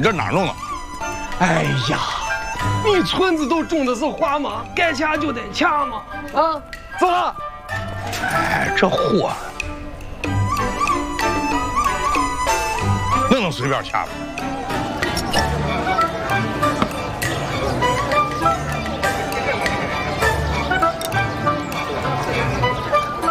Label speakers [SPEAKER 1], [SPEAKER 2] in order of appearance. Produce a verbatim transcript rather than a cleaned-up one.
[SPEAKER 1] 这哪弄的？
[SPEAKER 2] 哎呀，你村子都种的是花吗？该掐就得掐嘛！啊，走了。
[SPEAKER 1] 哎，这货那能随便掐吗？